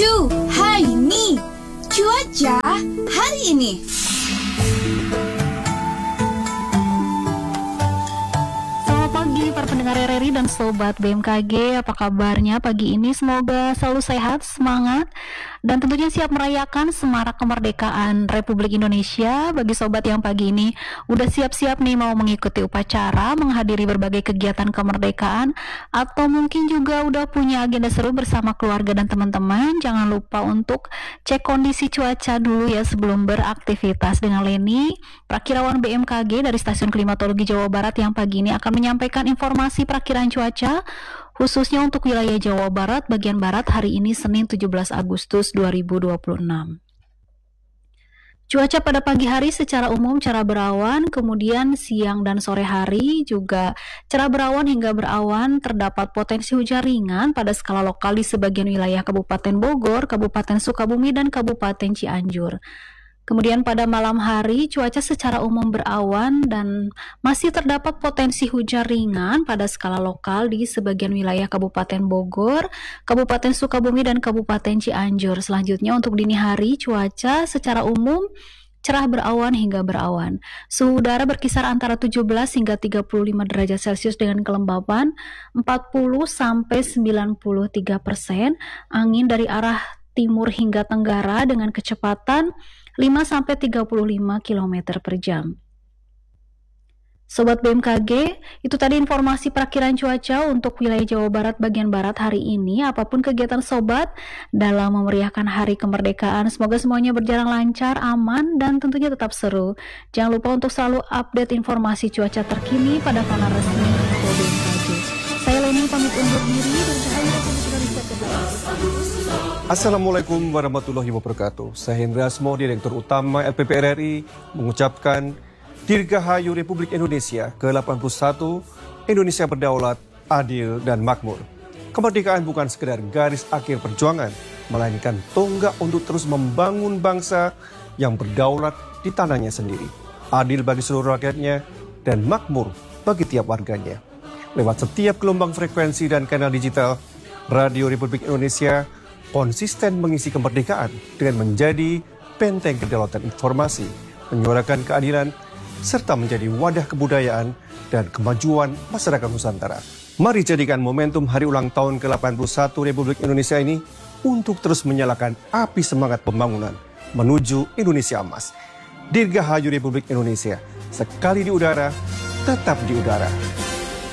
Hai Ni, cuaca hari ini. Selamat pagi para pendengar RRI dan Sobat BMKG, apa kabarnya pagi ini? Semoga selalu sehat, semangat, dan tentunya siap merayakan Semarak Kemerdekaan Republik Indonesia. Bagi Sobat yang pagi ini udah siap-siap nih mau mengikuti upacara, menghadiri berbagai kegiatan kemerdekaan, atau mungkin juga udah punya agenda seru bersama keluarga dan teman-teman, jangan lupa untuk cek kondisi cuaca dulu ya sebelum beraktivitas. Dengan Leni, Prakirawan BMKG dari Stasiun Klimatologi Jawa Barat yang pagi ini akan menyampaikan informasi perakiran cuaca khususnya untuk wilayah Jawa Barat bagian barat hari ini Senin 17 Agustus 2026. Cuaca pada pagi hari secara umum cerah berawan, kemudian siang dan sore hari juga cerah berawan hingga berawan, terdapat potensi hujan ringan pada skala lokal di sebagian wilayah Kabupaten Bogor, Kabupaten Sukabumi, dan Kabupaten Cianjur. Kemudian pada malam hari cuaca secara umum berawan dan masih terdapat potensi hujan ringan pada skala lokal di sebagian wilayah Kabupaten Bogor, Kabupaten Sukabumi, dan Kabupaten Cianjur. Selanjutnya untuk dini hari cuaca secara umum cerah berawan hingga berawan. Suhu udara berkisar antara 17 hingga 35 derajat Celcius dengan kelembapan 40 sampai 93%. Angin dari arah timur hingga tenggara dengan kecepatan 5-35 km per jam. Sobat BMKG, itu tadi informasi perakiran cuaca untuk wilayah Jawa Barat bagian barat hari ini. Apapun kegiatan Sobat dalam memeriahkan Hari Kemerdekaan, semoga semuanya berjalan lancar, aman, dan tentunya tetap seru. Jangan lupa untuk selalu update informasi cuaca terkini pada kanal resmi Info BMKG. Saya Leni pamit undur diri dan saya Indonesia kedua. Assalamualaikum warahmatullahi wabarakatuh. Saya Hendra Asmo, Direktur Utama LPP RRI, mengucapkan Dirgahayu Republik Indonesia ke-81, Indonesia berdaulat, adil, dan makmur. Kemerdekaan bukan sekedar garis akhir perjuangan, melainkan tonggak untuk terus membangun bangsa yang berdaulat di tanahnya sendiri, adil bagi seluruh rakyatnya, dan makmur bagi tiap warganya. Lewat setiap gelombang frekuensi dan kanal digital, Radio Republik Indonesia konsisten mengisi kemerdekaan dengan menjadi benteng kedaulatan informasi, menyuarakan keadilan, serta menjadi wadah kebudayaan dan kemajuan masyarakat Nusantara. Mari jadikan momentum hari ulang tahun ke-81 Republik Indonesia ini untuk terus menyalakan api semangat pembangunan menuju Indonesia Emas. Dirgahayu Republik Indonesia, sekali di udara, tetap di udara.